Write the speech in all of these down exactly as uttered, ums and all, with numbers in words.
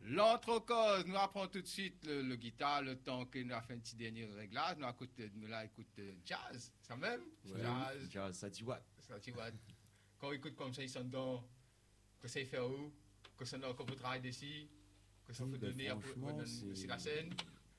L'entrecause, nous apprenons tout de suite le, le guitare, le temps que nous avons fait un petit dernier réglage. Nous écoute, nous là, écoute euh, jazz, ça même Ouais, jazz. Jazz, ça dit what? Ça, tu vois. Quand on écoute comme ça, ils sont dans. Que ça fait où? Que ça n'a qu'on travaille d'ici? Que ça Oui, peut ben, donner à franchement, sur c'est- la scène?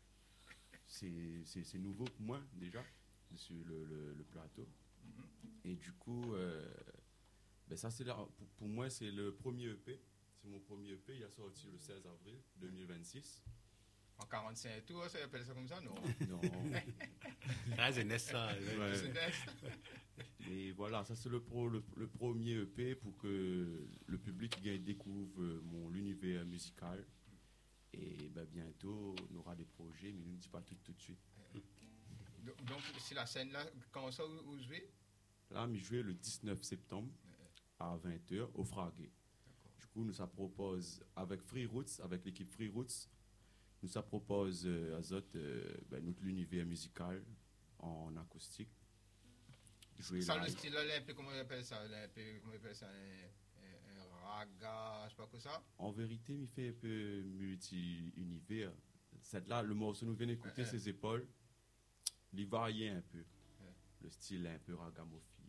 C'est c'est- c'est nouveau pour moi, déjà, sur le, le- le plateau. Mhm. Et du coup, euh, ben ça, c'est là, pour, pour moi, c'est le premier E P. C'est mon premier E P. Il a sorti le seize avril deux mille vingt-six. En quarante-cinq tours, ça appelle ça comme ça, non? Non. Ah, c'est net ça. Ouais. C'est net. Et voilà, ça, c'est le, pro, le, le premier E P pour que le public gagne, découvre euh, mon univers musical. Et ben, bientôt, on aura des projets, mais je ne dis pas tout tout de suite. Donc, donc, si la scène là, comment ça, où, où jouer? Là, je joué le dix-neuf septembre à vingt heures au Fraguet. D'accord. Du coup, nous ça propose avec Free Roots, avec l'équipe Free Roots, nous ça propose euh, à Zot euh, ben, notre univers musical en acoustique. Jouer Ça, le live. style là, un peu, comment on appelle ça? Un peu, comment on appelle ça? Un, un, un raga, je sais pas quoi ça? En vérité, il fait un peu multi-univers. C'est là, le morceau nous vient d'écouter, Ouais, ouais. ses épaules, il varie un peu. Le style est un peu ragamuffin.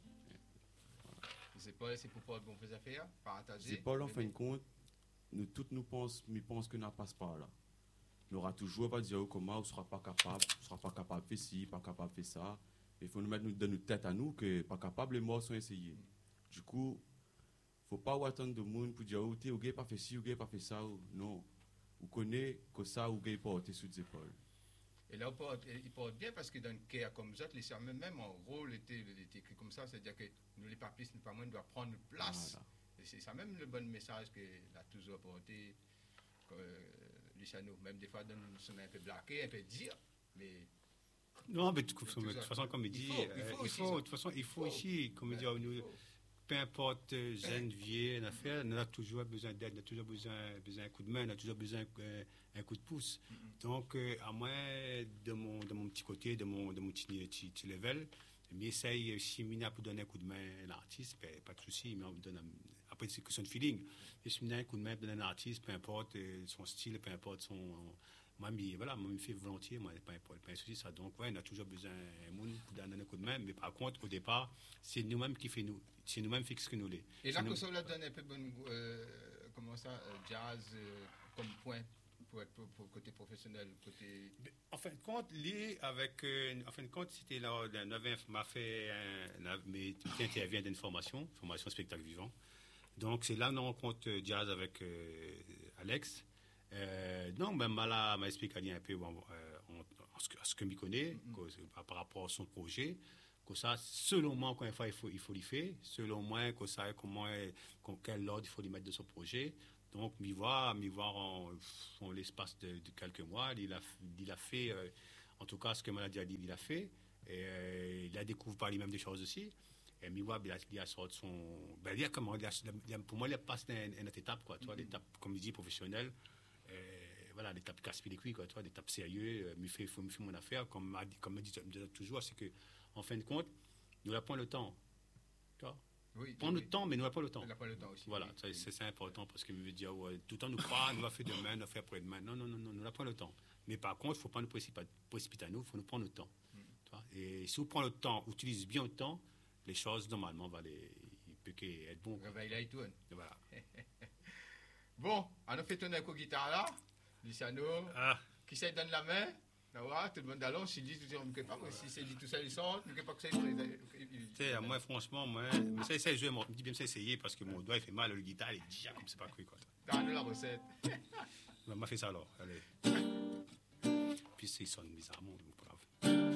C'est pas, c'est pour pas de bonnes affaires, partager. Les épaules, en fin de compte, nous toutes nous pensons, nous pensons que nous passe pas là. Nous aura toujours pas dire oh, comment, on sera pas capable, on sera pas capable de faire ci, pas capable de faire ça. Il faut nous mettre dans notre tête à nous que pas capable, les morts sont essayés. Du coup, faut pas attendre de monde pour dire oh, t'es, ou gay pas fait ci, ou gay pas fait ça. Ou, non. Vous connaissez que ça, ou gay porter sous les épaules. Et là, il porte, il porte bien parce que dans le cas comme ça, les serments, même en rôle, était, était écrit comme ça, c'est-à-dire que nous, les papistes, nous, pas moins, doivent prendre place. Voilà. Et c'est ça même le bon message qu'il a toujours apporté, euh, Luciano. Même des fois, nous sommes un peu blaqués, un peu dire, mais. Non, mais de toute façon, de toute façon, comme il dit, Il faut, il euh, faut il aussi faut, ça. de toute façon, il faut Faut. ici, comme il dit, Ouais, nous, il faut. peu importe euh, jeune, vieux, une affaire, on a toujours besoin d'aide, on a toujours besoin, besoin d'un coup de main, on a toujours besoin d'un un coup de pouce. Mm-hmm. Donc, euh, à moi, de mon, de mon petit côté, de mon, de mon petit, petit, petit level, mais essaye, si Mina peut donner un coup de main à l'artiste, ben, pas de souci, mais on me donne un- après, c'est question de feeling. Et si Mina a un coup de main pour donner à un artiste, peu importe euh, son style, peu importe son. Moi, mais, voilà, moi, je me fais volontiers, moi, pas un, pas un souci, ça. Donc, ouais, on a toujours besoin d'un monde pour donner un coup de main, mais par contre, au départ, c'est nous-mêmes qui fait nous. C'est nous-mêmes qui fixons nous les. Et là, C'est que nous- ça leur donne un peu bon, euh, comment ça, euh, jazz euh, comme point pour être pour, pour côté professionnel, côté. En fin de compte, lié avec, euh, en fin de compte, c'était là, la neuvième m'a fait, un, mais qui intervient d'une formation, formation spectacle vivant. Donc c'est là qu'on rencontre euh, jazz avec euh, Alex. Euh, donc ben Mala m'a expliqué un peu bon, euh, en, en ce que, ce que m'y connaît mm-hmm. par, par rapport à son projet. Que ça, selon moi, encore une fois, il faut, il faut l'y faire. Selon moi, que ça, comment, quel ordre il faut lui mettre de son projet. Donc, m'y voir, m'y voir en, en l'espace de, de quelques mois, il a, il a fait, euh, en tout cas, ce que Maladie a dit, il a fait. Et, euh, il a découvert par lui-même des choses aussi. Et m'y voir, il a, il a sorti son. Ben, il a comment, il a, il a, pour moi, il a passé une, une autre étape, quoi. Tu vois, l'étape, comme il dit, professionnelle. Euh, voilà, l'étape casse les couilles, quoi. Tu vois, l'étape sérieuse. Il fait, faut, fait mon affaire. Comme m'a dit, comme me dit toujours, c'est que, en fin de compte, nous n'avons pas le temps. Tu vois? Oui, Prendre oui. le temps, mais nous n'avons pas le temps. On n'a pas le temps aussi. Voilà, oui, ça, oui. c'est, c'est important parce qu'il veut dire ouais, tout le temps nous croit, nous va faire demain, nous va faire après-demain. Non, non, non, non, nous n'avons pas le temps. Mais par contre, il ne faut pas nous précipiter, précipiter à nous, il faut nous prendre le temps. Mm. Tu vois? Et si on prend le temps, utilise bien le temps, les choses, normalement, vont aller, il peut être bon. Ben, il a tout. Voilà. Bon, on a fait tourner avec la guitare là, Luciano, Ah. qui s'est donne la main. Là, tout le monde d'allons, s'il dit tout ça, on ne pas, si c'est dit tout ça, ils sont, on ne pas que ça, ils Tu sais, moi, franchement, moi, mais ça, essaye de jouer, moi, je dis bien ça, essayer, parce que mon doigt, il fait mal, le guitare, il est déjà comme c'est pas cru, quoi. Donne la recette. On m'a fait ça alors, allez. Puis, c'est sonne bizarrement, donc, bravo.